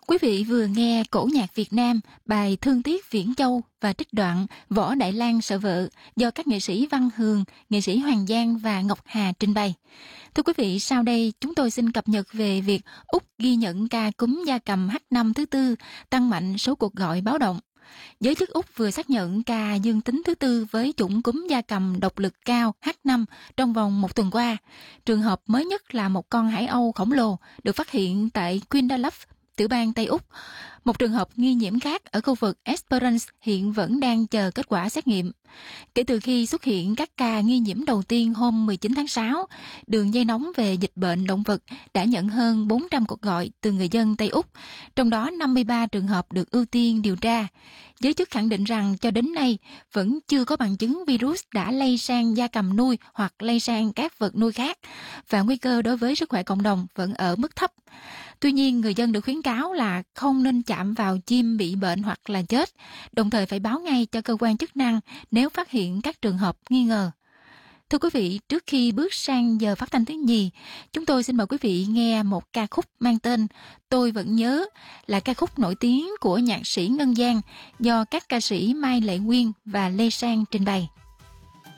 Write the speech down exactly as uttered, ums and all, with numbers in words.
Quý vị vừa nghe cổ nhạc Việt Nam, bài Thương Tiếc Viễn Châu và trích đoạn Võ Đại Lang Sợ Vợ do các nghệ sĩ Văn Hường, nghệ sĩ Hoàng Giang và Ngọc Hà trình bày. Thưa quý vị, sau đây chúng tôi xin cập nhật về việc Úc ghi nhận ca cúm gia cầm H năm thứ tư tăng mạnh số cuộc gọi báo động. Giới chức Úc vừa xác nhận ca dương tính thứ tư với chủng cúm gia cầm độc lực cao H năm trong vòng một tuần qua. Trường hợp mới nhất là một con hải âu khổng lồ được phát hiện tại Quindalup, tiểu bang Tây Úc. Một trường hợp nghi nhiễm khác ở khu vực Esperance hiện vẫn đang chờ kết quả xét nghiệm. Kể từ khi xuất hiện các ca nghi nhiễm đầu tiên hôm mười chín tháng sáu, đường dây nóng về dịch bệnh động vật đã nhận hơn bốn trăm cuộc gọi từ người dân Tây Úc, trong đó năm mươi ba trường hợp được ưu tiên điều tra. Giới chức khẳng định rằng cho đến nay vẫn chưa có bằng chứng virus đã lây sang gia cầm nuôi hoặc lây sang các vật nuôi khác, và nguy cơ đối với sức khỏe cộng đồng vẫn ở mức thấp. Tuy nhiên, người dân được khuyến cáo là không nên chạm vào chim bị bệnh hoặc là chết, đồng thời phải báo ngay cho cơ quan chức năng nếu phát hiện các trường hợp nghi ngờ. Thưa quý vị, trước khi bước sang giờ phát thanh thứ nhì, chúng tôi xin mời quý vị nghe một ca khúc mang tên Tôi Vẫn Nhớ, là ca khúc nổi tiếng của nhạc sĩ Ngân Giang do các ca sĩ Mai Lệ Quyên và Lê Sang trình bày.